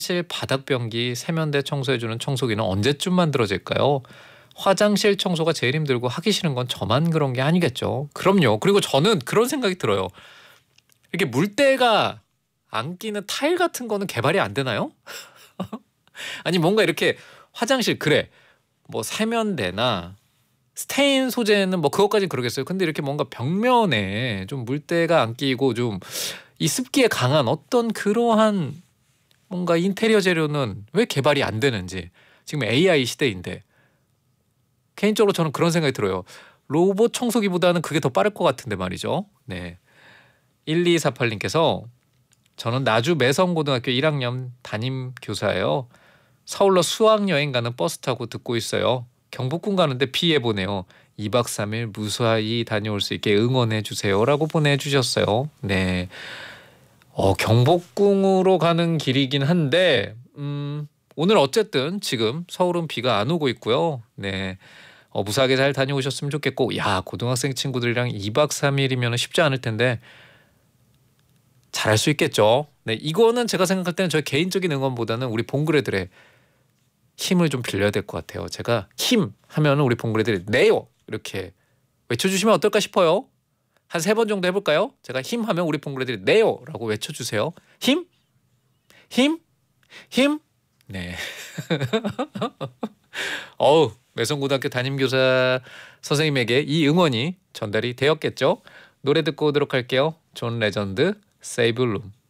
화장실 바닥변기, 세면대 청소해주는 청소기는 언제쯤 만들어질까요? 화장실 청소가 제일 힘들고 하기 싫은 건 저만 그런 게 아니겠죠. 그럼요. 그리고 저는 그런 생각이 들어요. 이렇게 물때가 안 끼는 타일 같은 거는 개발이 안 되나요? 아니 뭔가 이렇게 화장실 그래 뭐 세면대나 스테인 소재는 뭐 그것까지 그러겠어요. 근데 이렇게 뭔가 벽면에 좀 물때가 안 끼고 좀 이 습기에 강한 어떤 그러한 뭔가 인테리어 재료는 왜 개발이 안 되는지. 지금 AI 시대인데 개인적으로 저는 그런 생각이 들어요. 로봇 청소기보다는 그게 더 빠를 것 같은데 말이죠. 네. 1248님께서 저는 나주 매성고등학교 1학년 담임 교사예요. 서울로 수학여행 가는 버스 타고 듣고 있어요. 경복궁 가는데 비 예보네요. 2박 3일 무사히 다녀올 수 있게 응원해 주세요라고 보내주셨어요. 네. 경복궁으로 가는 길이긴 한데 오늘 어쨌든 지금 서울은 비가 안 오고 있고요. 네. 무사하게 잘 다녀오셨으면 좋겠고 야 고등학생 친구들이랑 2박 3일이면 쉽지 않을 텐데 잘할 수 있겠죠. 네, 이거는 제가 생각할 때는 저의 개인적인 응원보다는 우리 봉그레들의 힘을 좀 빌려야 될 것 같아요. 제가 힘 하면은 우리 봉그레들이 네요 이렇게 외쳐주시면 어떨까 싶어요. 한 3번 정도 해볼까요? 제가 힘 하면 우리 봉그레들이 네요라고 외쳐주세요. 힘, 힘, 힘. 네. 매성고등학교 담임교사 선생님에게 이 응원이 전달이 되었겠죠. 노래 듣고 오도록 할게요. 존 레전드 세이브 룸.